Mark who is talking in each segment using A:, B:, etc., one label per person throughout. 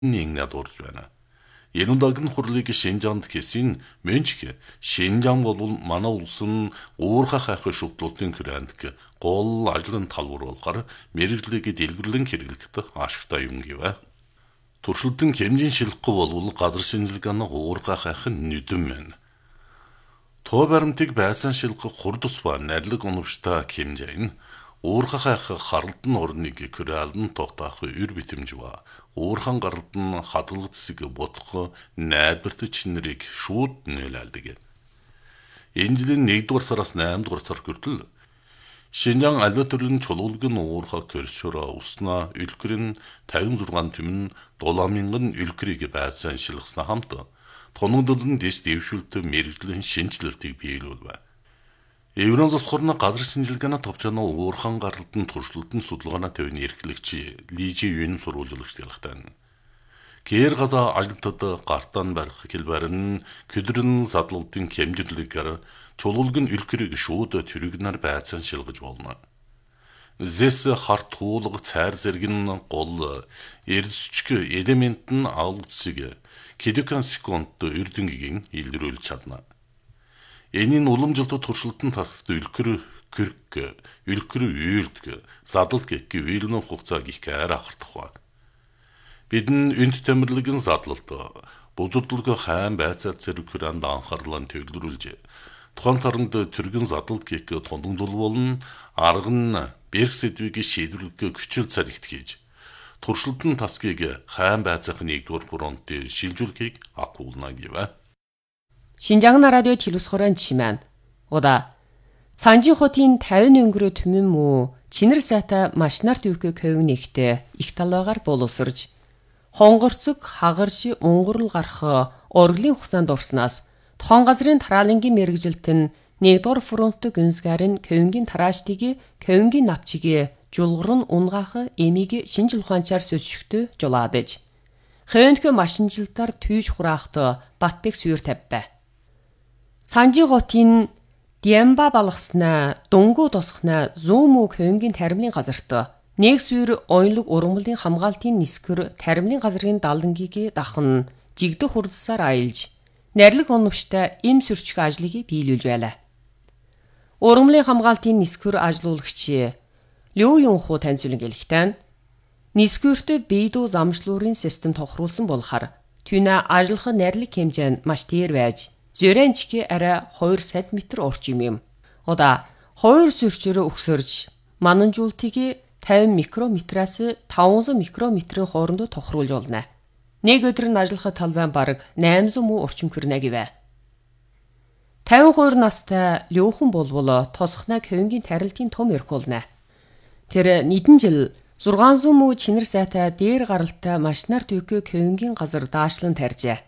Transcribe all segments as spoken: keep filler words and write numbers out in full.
A: нэгнад урж байна. Энэ удаагийн хурлыг Шинжаанд хийсэн мэнчг Шинжаан бол манай улсын уурхай хайх шүтлүүдийн хүрээнд гол ажлын талбар болохоор мэрэгжлийг дэлгэрлэн хэрэглэхэд ашигтай юм гэвэ. Туршилтын хэмжин шилэхгүй бол газар шинжилгээний уурхай хайх нүдэн байна. Тоо баримтыг байсан шилгэх хурдус ба найрлаг уновчтой хэмжээ нь уурхай хайх харалдан орныг күрээлэн тогтоох ür битэмж ба уурхан гаралдан хадгалах зэсэг бодох найдварт чинэрийг шууд нээлэлдэг. Энэ жилийн нэгдүгээр сараас наймдугаар сар хүртэл Шинжаан албан төрлийн чулуулгын уурхай көрсөөр уснаа үлгэрийн тавин зургаан түмэн дулаан мянган үлгэрийг байсан шилгэснэ хамт тоногдолн дэс дэвшүүлт мэрэгжлийн шинжилэлтийг биелүүлв. Еврон засхорны газар шинжилгээний товчооны уурхан гаралдан туршилтын судалгааны төвийн эрхлэгч Лижи Юн сурвалжлагч ялгтай. Кэр газа ажилтнууд гартаан барих хэлбэрэн көдрөн задлалтын хэмжүүлгээр чулуулгын үлгэрийг шууд төрөгнөр байцаан шилгэж болно. Зэс харт хуулга цайр зэргийн гол эрдэсчг элемент нь авалцыг килокан секунд эрдэнгийн илрүүлж чадна. Энийн уламжлалт туршилтын тасд үлгэр кэрк, үлгэр үйлдг, задлалт гэх үйлнэ хугацааг их арай ахардах ба. Бидэн үнт тамирлыгын задлалт, будурлог хайн байцаар зэрэг хүрээнд анхаарлаа төвлөрүүлж, тухайн таранд түргэн задлалт гэх тондогдол болон арга нь берх сэдвийг шийдвэрлэх хүчил царигт хийж, туршилтын тасгийг хайн байцаахын нэгдүгээр фронт шилжүүлэхийг акуулна гэвэ.
B: Шинжаан радио телевизхорон чимэн. Ода Санжи хотын тавин өнгөрөө түмэн мүү чинэр сайта машинаар төвхө көвн нэгтээ их талаагаар боловсрж хонгорцог хагарш унгурл гарах орглын хугацаанд орсноос тохон газрын тараалангийн мэрэгжилт нь нэгдүгээр фронт гүнзгарын көвнгийн тараашдыг көвнгийн навчиг жулгар нь унгаах эмийг шинжил ухаанчаар сөсчгтө жулаадэж хөнхө машинжилтаар түйж хураахт батбек сүйр тавьбай. Санжи хотын Дямба балгаснаа дөнгөө тосхнаа зүүмүү көвнгийн таримлын газарт нэг сүйр оюунлаг ургамлын хамгаалтын нисгэр таримлын газрын далангийг дахан жигдэх хурдсаар аялж найрлаг оновчтой эм сүрчг ажлыг биелүүлж байлаа. Ургамлын хамгаалтын нисгэр ажилуулагч Лю Юнху танилцуулан гэлэхтэн нисгэрт бийдүү замшлуурын систем тохируулсан болохоор түүнэ ажиллах найрлаг хэмжээ нь маш дээр байж зөрэнчки арай two сантиметр орчим юм. Ода two сүрчээр өгсөрж мананжуултыг fifty микрометраас five hundred микрометрийн хооронд тохируулж болно. Нэг өдөр нь ажиллахад талбайн бараг eight hundred муу орчим хүрнэ гэвэ. fifty-two настай Лёхэн болбол тосхнаа көвнгийн тарилтын том эрх болно. Тэр нийтэн жил six hundred муу чинэр сайтай дээр гаралтай машинаар төвхө көвнгийн газар даашлан тарьжээ.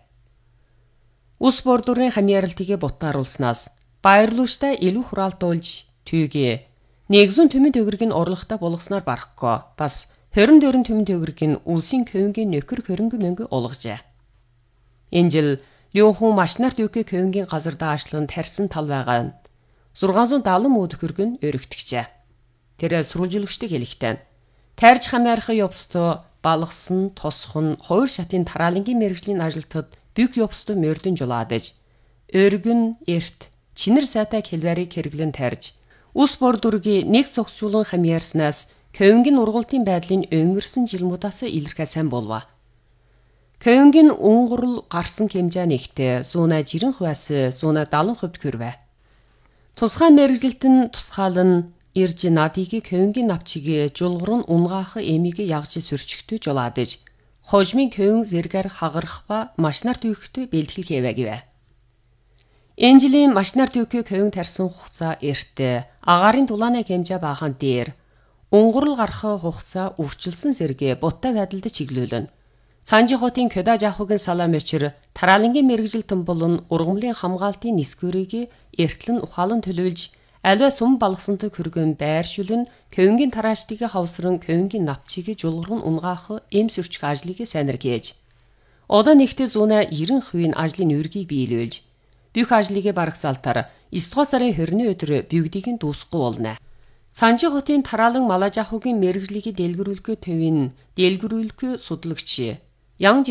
B: Ус бордурын хамьяаралтыг бутааруулснаас баярлууштай илүү хураалтуулж түйгээ нэгэн төмөн төгрөг нь орлоготой болгосноор барахгүй бас twenty-four төмөн төгрөг нь улсын көвнгийн нөхөр хөрөнгө мөнгө олгожээ. Энэ жил Лёхэн машинаар төвхө көвнгийн газар даашлан тарьсан тал байгаа нь six hundred seventy муу төгрөг нь өргөгдөжээ. Тэр сурвалжлагчдыг хэлэхдээ тарьж хамьяарах явцдаа балгасан тосхон хоёр шатын тараалангийн мэрэгжлийн ажилтнууд büyük ёбсту мөрдөн жулаадаж өргөн эрт чинэр сайтай хэлбэрийг хэрэглэн тарьж ус бордургийн нэг цогцлуулан хамьяарснаас көвнгийн ургалтын байдлын өнгөрсөн жилмудаас илэрхээ сайн болва. Көвнгийн унгурл гарсан хэмжээ нэгтээ one hundred percent-аас one hundred seventy percent хүрвэ. Тусгай мэрэгжилт нь тусгаалan ирж надыг көвнгийн навчиг жулгар нь унгаах эмийг ягж сүрчгтүү жулаадаж хожмын көвн зэргээр хагарах ба машинаар төвхөд бэлтгэл хийвэ гэвэ. Энэ жилийн машинаар төвхө көвн тарьсан хугацаа эртээ агаарын дулааны хэмжээ баахан дээр унгурл гарах хугацаа үрчилсэн зэрэг буттай байдалд чиглүүлнэ. Санжи хотын Кёда жахугийн салам өчр тараалангийн мэрэгжилтэн болон ургамлын хамгаалтын нисгэрийг эртлэн ухаалан төлөвлөж аливаа сум балгасантай хөргөн байршуулн көвнгийн тараашдыг хавсран көвнгийн навчиг жулгар нь унгаах эм сүрчг ажлыг сайнэр хийж одоо нэгтээ one ninety percent нь ажлын үргийг биелүүлж бүх ажлыг барагсаалтаар nine дугаар сарын twenty-ны өдөр бүгдийг нь дуусгахгүй болно. Санжи хотын тараалан Малажахугийн мэрэгжлийг дэлгэрүүлэх төвийн дэлгэрүүлэх судлагч Ян